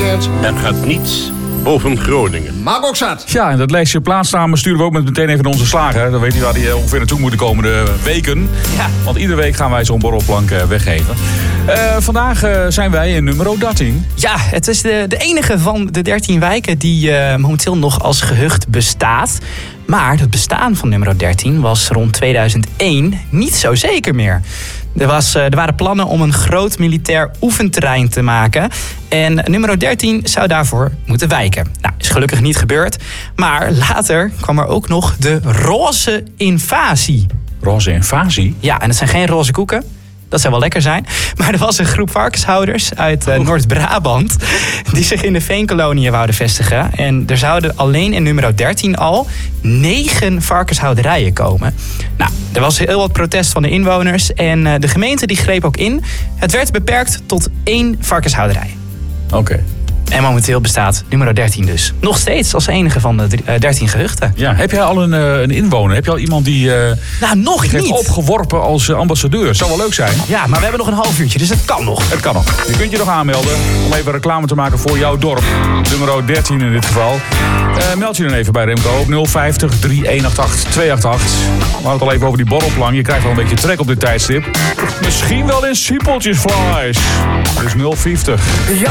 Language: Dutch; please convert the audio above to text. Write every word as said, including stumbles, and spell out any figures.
weekend. Er gaat niets boven Groningen. Maak ook zat. Ja, en dat lijstje plaatsnamen sturen we ook met meteen even naar onze slager. Dan weet hij waar die ongeveer naartoe moet de komende weken. Ja. Want iedere week gaan wij zo'n borrelplank weggeven. Uh, vandaag uh, zijn wij in nummer dertien. Ja, het is de, de enige van de dertien wijken die uh, momenteel nog als gehucht bestaat. Maar het bestaan van nummer dertien was rond tweeduizend één niet zo zeker meer. Er, was, er waren plannen om een groot militair oefenterrein te maken. En nummer dertien zou daarvoor moeten wijken. Nou, is gelukkig niet gebeurd. Maar later kwam er ook nog de roze invasie. Roze invasie? Ja, en het zijn geen roze koeken. Dat zou wel lekker zijn. Maar er was een groep varkenshouders uit uh, Noord-Brabant die zich in de veenkoloniën wouden vestigen. En er zouden alleen in nummer dertien al negen varkenshouderijen komen. Nou, er was heel wat protest van de inwoners en uh, de gemeente die greep ook in. Het werd beperkt tot één varkenshouderij. Oké. Okay. En momenteel bestaat nummer dertien dus. Nog steeds als enige van de dertien gehuchten. Ja, heb jij al een, uh, een inwoner? Heb je al iemand die uh, nou, nog heeft niet. opgeworpen als uh, ambassadeur? Zou wel leuk zijn. Ja, maar we hebben nog een half uurtje, dus het kan nog. Het kan nog. Je kunt je nog aanmelden om even reclame te maken voor jouw dorp. Nummer dertien in dit geval. Uh, meld je dan even bij Remco op nul vijftig, drie een acht acht, twee acht acht. We hadden het al even over die borrelplank. Je krijgt wel een beetje trek op dit tijdstip. Misschien wel in siepeltjes, flies. Dus nul vijftig. Ja,